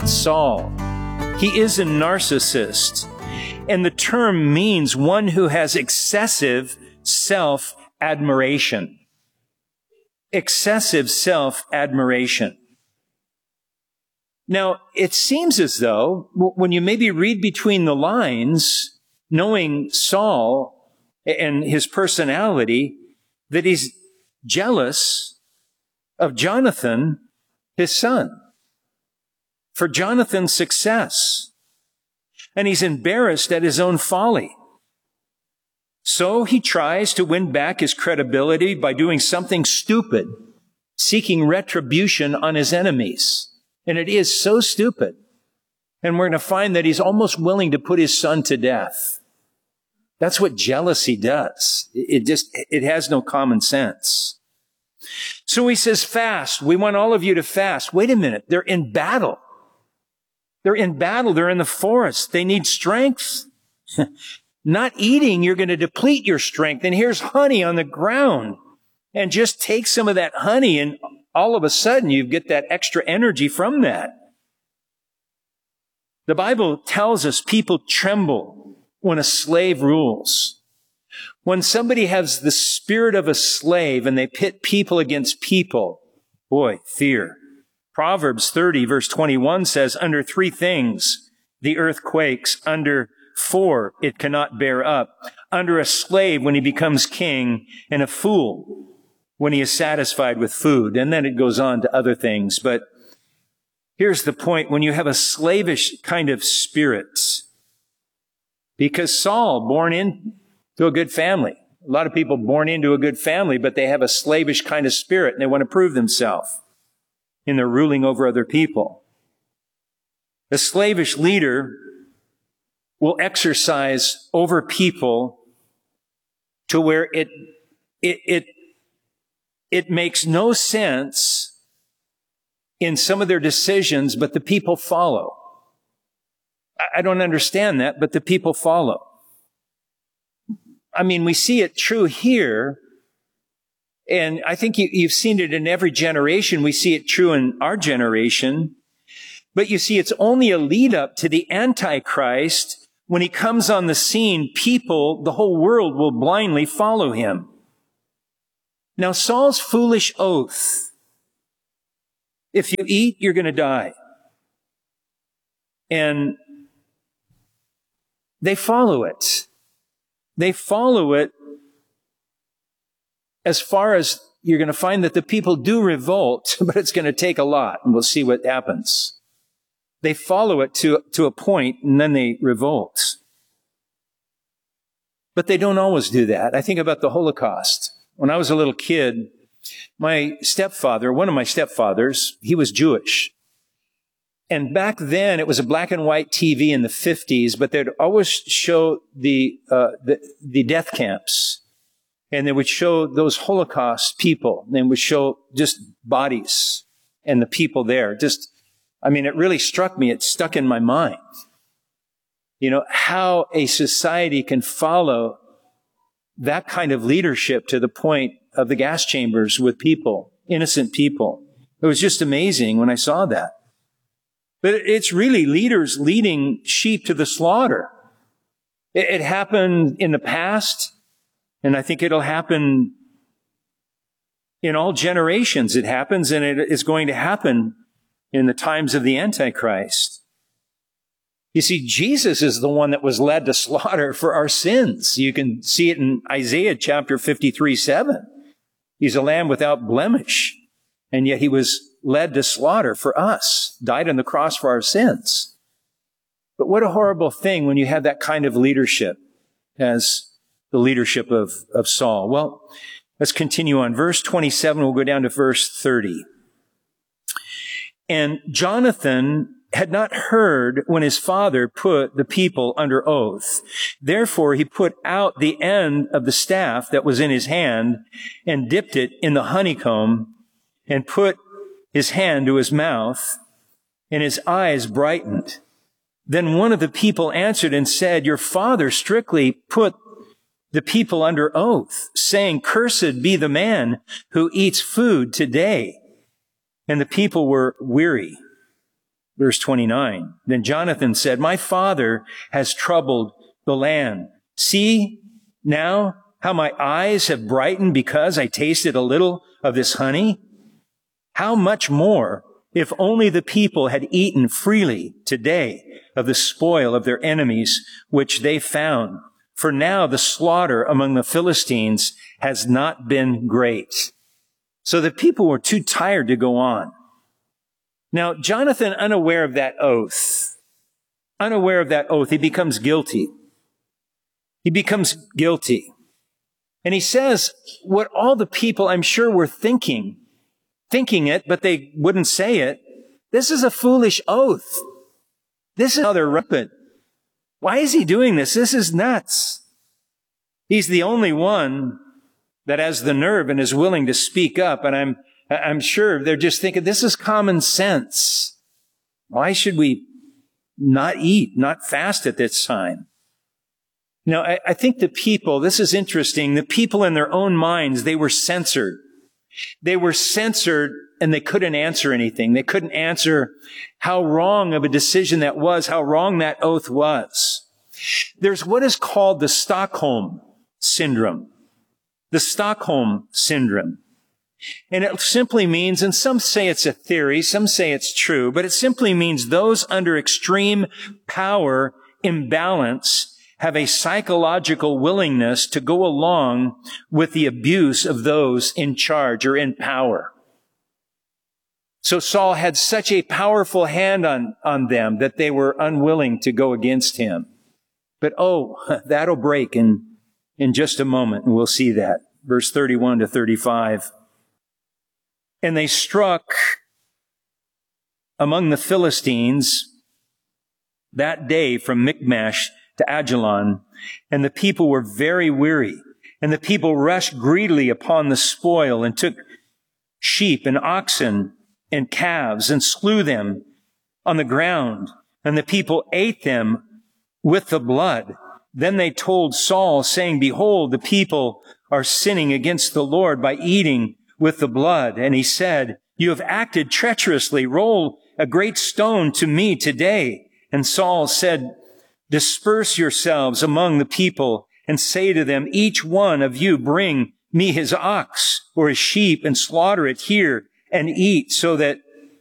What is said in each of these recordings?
Saul. He is a narcissist. And the term means one who has excessive self-admiration. Excessive self-admiration. Now, it seems as though, when you maybe read between the lines, knowing Saul and his personality, that he's jealous of Jonathan, his son, for Jonathan's success. And he's embarrassed at his own folly. So he tries to win back his credibility by doing something stupid, seeking retribution on his enemies. And it is so stupid. And we're going to find that he's almost willing to put his son to death. That's what jealousy does. It has no common sense. So he says, fast. We want all of you to fast. Wait a minute. They're in battle. They're in battle. They're in the forest. They need strength. Not eating, you're going to deplete your strength. And here's honey on the ground. And just take some of that honey, and all of a sudden you get that extra energy from that. The Bible tells us people tremble when a slave rules. When somebody has the spirit of a slave and they pit people against people, boy, fear. Proverbs 30 verse 21 says, under 3 things the earth quakes, under 4 it cannot bear up, under a slave when he becomes king, and a fool when he is satisfied with food. And then it goes on to other things. But here's the point. When you have a slavish kind of spirit, because Saul, born into a good family, a lot of people born into a good family, but they have a slavish kind of spirit and they want to prove themselves in their ruling over other people. A slavish leader will exercise over people to where it makes no sense in some of their decisions, but the people follow. I don't understand that, but the people follow. I mean, we see it true here, and I think you've seen it in every generation. We see it true in our generation. But you see, it's only a lead up to the Antichrist. When he comes on the scene, people, the whole world will blindly follow him. Now, Saul's foolish oath, if you eat, you're going to die. And they follow it. They follow it as far as you're going to find that the people do revolt, but it's going to take a lot, and we'll see what happens. They follow it to a point, and then they revolt. But they don't always do that. I think about the Holocaust. When I was a little kid, my stepfather, one of my stepfathers, he was Jewish. And back then, it was a black and white TV in the 50s, but they'd always show the death camps. And they would show those Holocaust people. And they would show just bodies and the people there. It really struck me. It stuck in my mind. You know, how a society can follow that kind of leadership to the point of the gas chambers with people, innocent people. It was just amazing when I saw that. But it's really leaders leading sheep to the slaughter. It happened in the past, and I think it'll happen in all generations. It happens, and it is going to happen in the times of the Antichrist. You see, Jesus is the one that was led to slaughter for our sins. You can see it in Isaiah chapter 53:7. He's a lamb without blemish, and yet he was led to slaughter for us, died on the cross for our sins. But what a horrible thing when you have that kind of leadership as the leadership of Saul. Well, let's continue on. Verse 27, we'll go down to verse 30. And Jonathan had not heard when his father put the people under oath. Therefore, he put out the end of the staff that was in his hand and dipped it in the honeycomb and put his hand to his mouth, and his eyes brightened. Then one of the people answered and said, your father strictly put the people under oath, saying, cursed be the man who eats food today. And the people were weary. Verse 29, then Jonathan said, my father has troubled the land. See now how my eyes have brightened because I tasted a little of this honey? How much more if only the people had eaten freely today of the spoil of their enemies, which they found. For now the slaughter among the Philistines has not been great. So the people were too tired to go on. Now, Jonathan, unaware of that oath, he becomes guilty. He becomes guilty. And he says what all the people, I'm sure, were thinking it, but they wouldn't say it. This is a foolish oath. This is how they're rampant. Why is he doing this? This is nuts. He's the only one that has the nerve and is willing to speak up. And I'm sure they're just thinking, this is common sense. Why should we not eat, not fast at this time? Now, I think the people, this is interesting, the people in their own minds, they were censored. They were censored and they couldn't answer anything. They couldn't answer how wrong of a decision that was, how wrong that oath was. There's what is called the Stockholm Syndrome. The Stockholm Syndrome. And it simply means, and some say it's a theory, some say it's true, but it simply means those under extreme power imbalance have a psychological willingness to go along with the abuse of those in charge or in power. So Saul had such a powerful hand on them that they were unwilling to go against him. But that'll break in just a moment, and we'll see that. Verse 31 to 35. And they struck among the Philistines that day from Michmash to Ajalon, and the people were very weary. And the people rushed greedily upon the spoil and took sheep and oxen and calves and slew them on the ground. And the people ate them with the blood. Then they told Saul, saying, behold, the people are sinning against the Lord by eating with the blood. And he said, you have acted treacherously. Roll a great stone to me today. And Saul said, disperse yourselves among the people and say to them, each one of you bring me his ox or his sheep and slaughter it here and eat, so that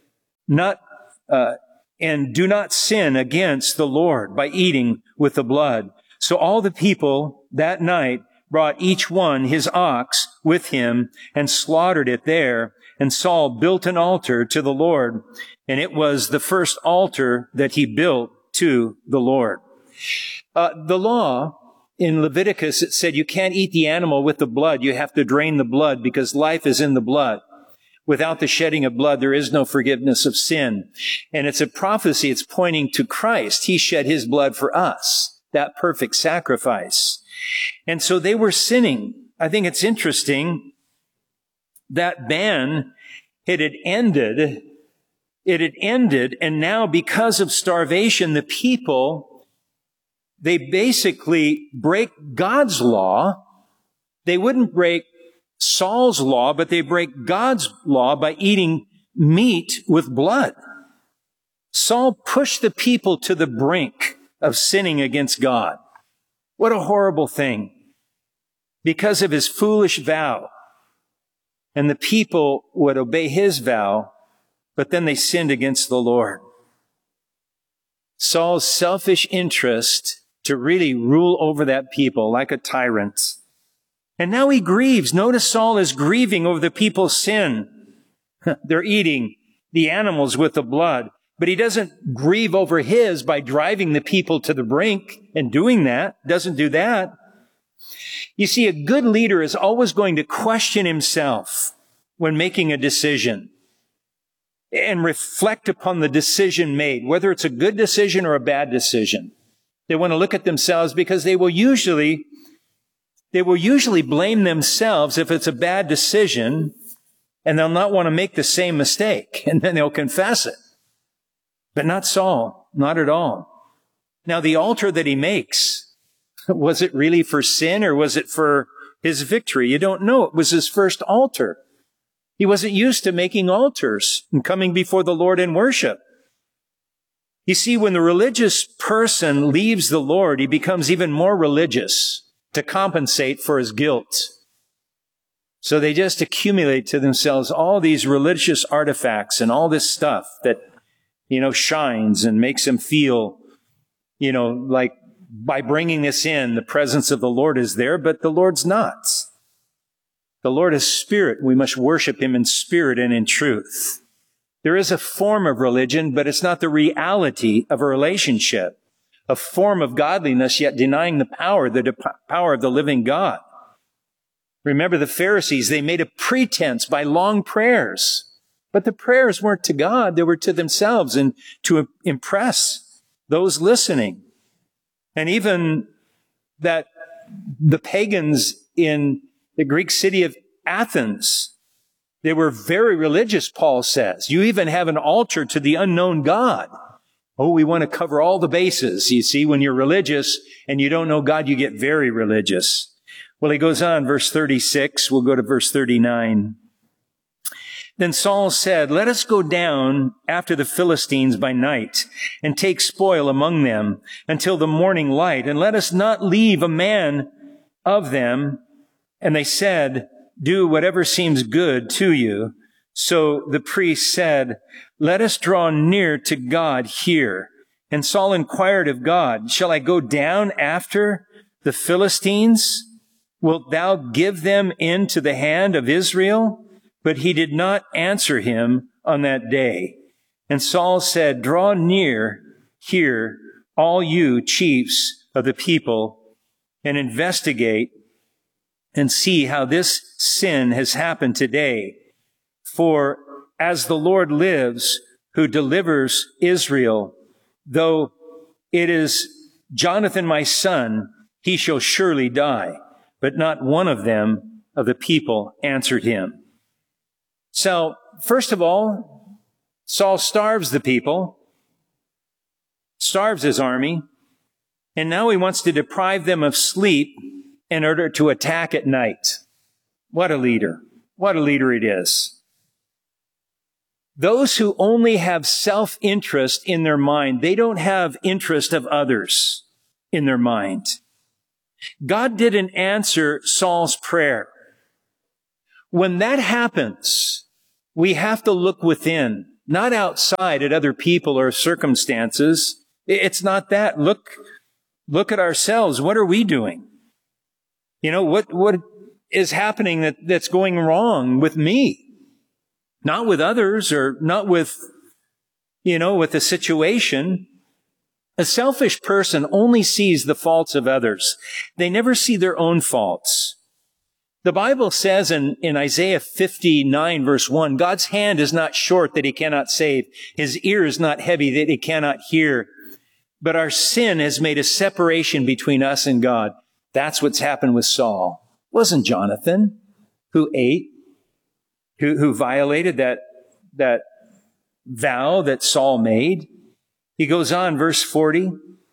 and do not sin against the Lord by eating with the blood. So all the people that night brought each one his ox with him and slaughtered it there. And Saul built an altar to the Lord, and it was the first altar that he built to the Lord. The law in Leviticus, it said you can't eat the animal with the blood. You have to drain the blood because life is in the blood. Without the shedding of blood, there is no forgiveness of sin. And it's a prophecy. It's pointing to Christ. He shed his blood for us, that perfect sacrifice. And so they were sinning. I think it's interesting that ban, it had ended, and now because of starvation, the people, they basically break God's law. They wouldn't break Saul's law, but they break God's law by eating meat with blood. Saul pushed the people to the brink of sinning against God. What a horrible thing. Because of his foolish vow. And the people would obey his vow, but then they sinned against the Lord. Saul's selfish interest to really rule over that people like a tyrant. And now he grieves. Notice Saul is grieving over the people's sin. They're eating the animals with the blood. But he doesn't grieve over his by driving the people to the brink and doing that. Doesn't do that. You see, a good leader is always going to question himself when making a decision and reflect upon the decision made, whether it's a good decision or a bad decision. They want to look at themselves because they will usually blame themselves if it's a bad decision, and they'll not want to make the same mistake, and then they'll confess it. But not Saul, not at all. Now, the altar that he makes, was it really for sin or was it for his victory? You don't know. It was his first altar. He wasn't used to making altars and coming before the Lord in worship. You see, when the religious person leaves the Lord, he becomes even more religious to compensate for his guilt. So they just accumulate to themselves all these religious artifacts and all this stuff that, shines and makes them feel, like by bringing this in, the presence of the Lord is there, but the Lord's not. The Lord is spirit. We must worship him in spirit and in truth. There is a form of religion, but it's not the reality of a relationship. A form of godliness, yet denying the power of the living God. Remember the Pharisees, they made a pretense by long prayers. But the prayers weren't to God, they were to themselves and to impress those listening. And even that the pagans in the Greek city of Athens, they were very religious, Paul says. You even have an altar to the unknown God. Oh, we want to cover all the bases. You see, when you're religious and you don't know God, you get very religious. Well, he goes on, verse 36. We'll go to verse 39. Then Saul said, let us go down after the Philistines by night and take spoil among them until the morning light, and let us not leave a man of them. And they said, do whatever seems good to you. So the priest said, let us draw near to God here. And Saul inquired of God, shall I go down after the Philistines? Wilt thou give them into the hand of Israel? But he did not answer him on that day. And Saul said, draw near here, all you chiefs of the people, and investigate and see how this sin has happened today. For as the Lord lives, who delivers Israel, though it is Jonathan my son, he shall surely die. But not one of them of the people answered him. So, first of all, Saul starves the people, starves his army, and now he wants to deprive them of sleep in order to attack at night. What a leader. What a leader it is. Those who only have self-interest in their mind, they don't have interest of others in their mind. God didn't answer Saul's prayer. When that happens, we have to look within, not outside at other people or circumstances. It's not that. Look at ourselves. What are we doing? What is happening that's going wrong with me? Not with others or not with the situation. A selfish person only sees the faults of others. They never see their own faults. The Bible says in Isaiah 59 verse 1, God's hand is not short that he cannot save. His ear is not heavy that he cannot hear. But our sin has made a separation between us and God. That's what's happened with Saul. It wasn't Jonathan who ate, who violated that vow that Saul made. He goes on, verse 40,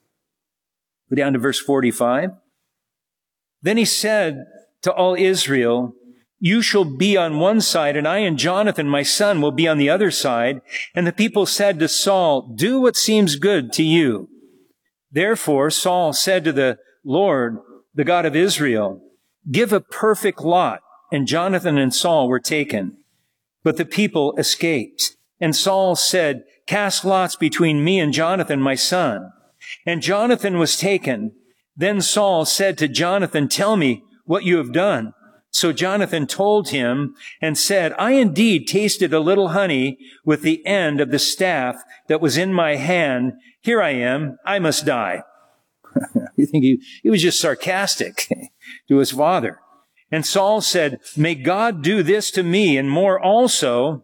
go down to verse 45. Then he said to all Israel, you shall be on one side, and I and Jonathan, my son, will be on the other side. And the people said to Saul, do what seems good to you. Therefore Saul said to the Lord, the God of Israel, give a perfect lot. And Jonathan and Saul were taken, but the people escaped. And Saul said, cast lots between me and Jonathan, my son. And Jonathan was taken. Then Saul said to Jonathan, tell me what you have done. So Jonathan told him and said, I indeed tasted a little honey with the end of the staff that was in my hand. Here I am. I must die. You think he was just sarcastic to his father. And Saul said, may God do this to me and more also,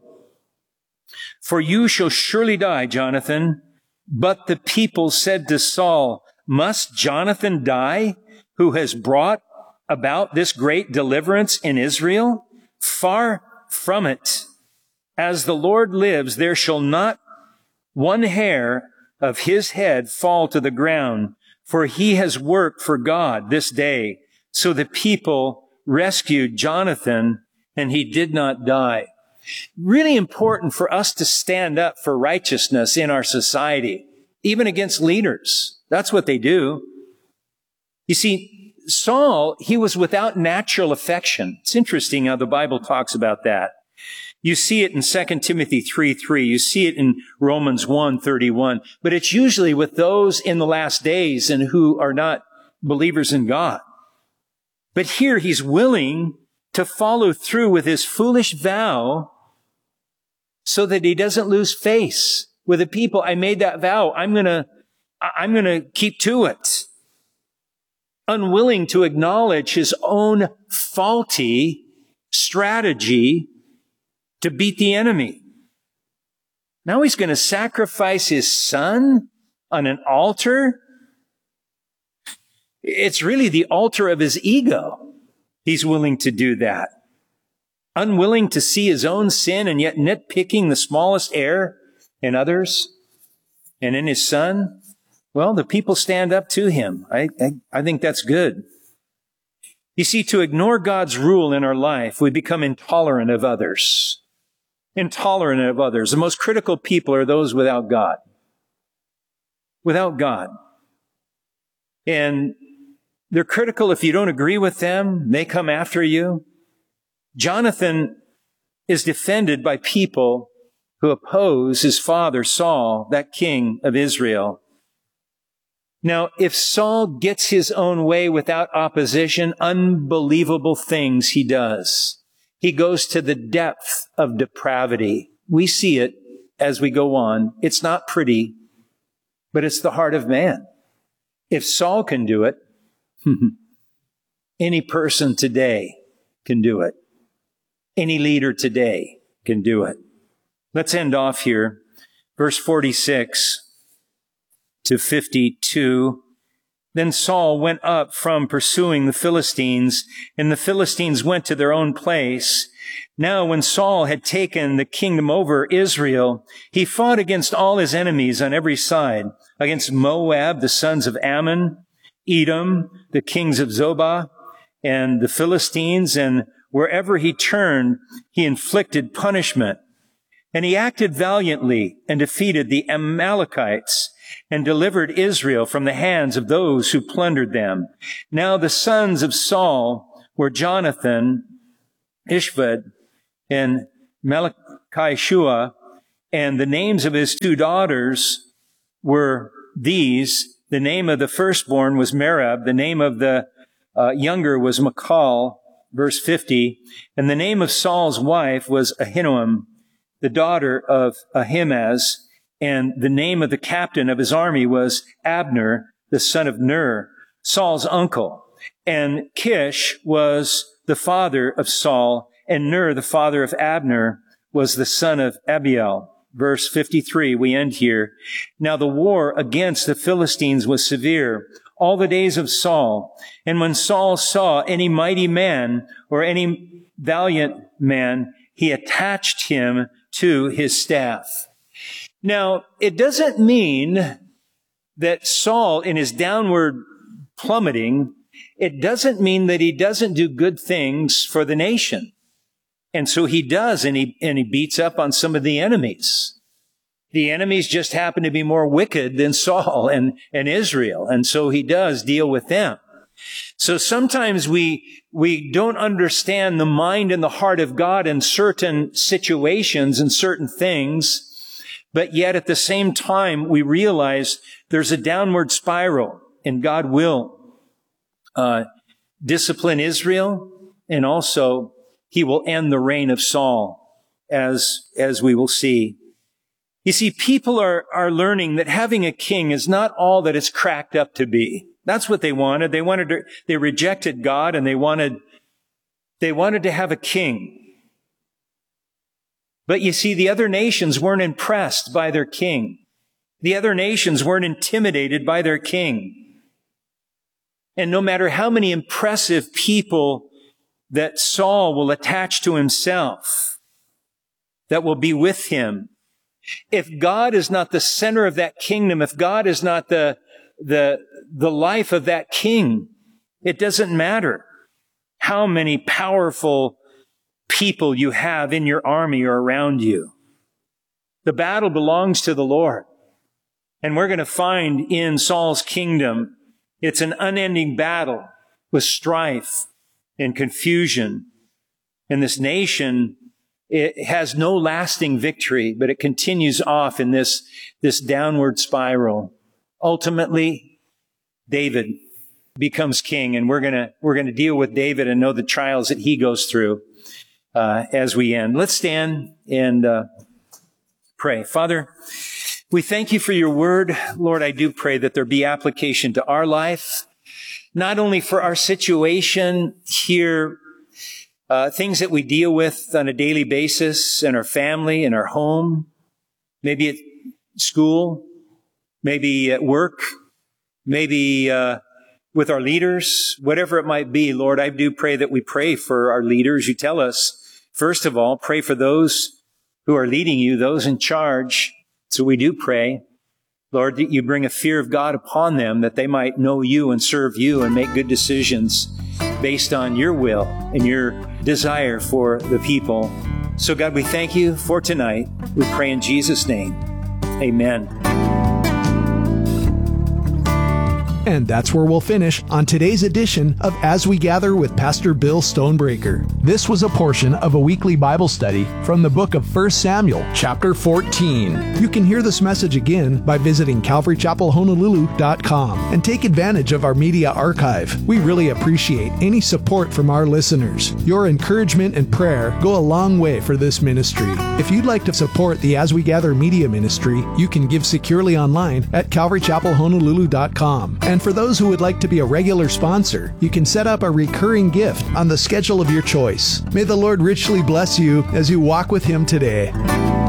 for you shall surely die, Jonathan. But the people said to Saul, must Jonathan die, who has brought about this great deliverance in Israel? Far from it. As the Lord lives, there shall not one hair of his head fall to the ground, for he has worked for God this day. So the people rescued Jonathan, and he did not die. Really important for us to stand up for righteousness in our society. even against leaders. That's what they do. You see, Saul, he was without natural affection. It's interesting how the Bible talks about that. You see it in 2 Timothy 3:3. You see it in Romans 1:31. But it's usually with those in the last days and who are not believers in God. But here he's willing to follow through with his foolish vow so that he doesn't lose face with the people. I made that vow. I'm going to keep to it. Unwilling to acknowledge his own faulty strategy to beat the enemy. Now he's going to sacrifice his son on an altar. It's really the altar of his ego. He's willing to do that. Unwilling to see his own sin and yet nitpicking the smallest error in others and in his son. Well, the people stand up to him. I think that's good. You see, to ignore God's rule in our life, we become intolerant of others. Intolerant of others. The most critical people are those without God. Without God. And they're critical if you don't agree with them. They come after you. Jonathan is defended by people who oppose his father Saul, that king of Israel. Now, if Saul gets his own way without opposition, unbelievable things he does. He goes to the depth of depravity. We see it as we go on. It's not pretty, but it's the heart of man. If Saul can do it, any person today can do it. Any leader today can do it. Let's end off here. Verse 46 to 52. Then Saul went up from pursuing the Philistines, and the Philistines went to their own place. Now, when Saul had taken the kingdom over Israel, he fought against all his enemies on every side, against Moab, the sons of Ammon, Edom, the kings of Zobah, and the Philistines, and wherever he turned, he inflicted punishment. And he acted valiantly and defeated the Amalekites and delivered Israel from the hands of those who plundered them. Now the sons of Saul were Jonathan, Ishvad, and Malchishua, and the names of his two daughters were these. The name of the firstborn was Merab. The name of the younger was Michal, verse 50. And the name of Saul's wife was Ahinoam, the daughter of Ahimaaz. And the name of the captain of his army was Abner, the son of Ner, Saul's uncle. And Kish was the father of Saul, and Ner, the father of Abner, was the son of Abiel. Verse 53, we end here. Now the war against the Philistines was severe all the days of Saul. And when Saul saw any mighty man or any valiant man, he attached him to his staff. Now, it doesn't mean that Saul, in his downward plummeting, it doesn't mean that he doesn't do good things for the nation. And so he does, and he beats up on some of the enemies. The enemies just happen to be more wicked than Saul and Israel, and so he does deal with them. So sometimes we don't understand the mind and the heart of God in certain situations and certain things, but yet at the same time we realize there's a downward spiral, and God will discipline Israel, and also he will end the reign of Saul, as we will see. You see, people are learning that having a king is not all that it's cracked up to be. That's what they wanted. They rejected God, and they wanted to have a king. But you see, the other nations weren't impressed by their king. The other nations weren't intimidated by their king. And no matter how many impressive people that Saul will attach to himself, that will be with him, if God is not the center of that kingdom, if God is not the life of that king, it doesn't matter how many powerful people you have in your army or around you. The battle belongs to the Lord. And we're going to find in Saul's kingdom, it's an unending battle with strife and confusion. And this nation, it has no lasting victory, but it continues off in this downward spiral. Ultimately, David becomes king, and we're going to deal with David and know the trials that he goes through as we end. Let's stand and pray. Father, we thank you for your word. Lord, I do pray that there be application to our life, not only for our situation here, things that we deal with on a daily basis in our family, in our home, maybe at school, maybe at work, maybe with our leaders, whatever it might be. Lord, I do pray that we pray for our leaders. You tell us, first of all, pray for those who are leading you, those in charge. So we do pray, Lord, that you bring a fear of God upon them, that they might know you and serve you and make good decisions based on your will and your desire for the people. So God, we thank you for tonight. We pray in Jesus' name. Amen. And that's where we'll finish on today's edition of As We Gather with Pastor Bill Stonebreaker. This was a portion of a weekly Bible study from the book of 1 Samuel, chapter 14. You can hear this message again by visiting CalvaryChapelHonolulu.com and take advantage of our media archive. We really appreciate any support from our listeners. Your encouragement and prayer go a long way for this ministry. If you'd like to support the As We Gather media ministry, you can give securely online at CalvaryChapelHonolulu.com. And for those who would like to be a regular sponsor, you can set up a recurring gift on the schedule of your choice. May the Lord richly bless you as you walk with Him today.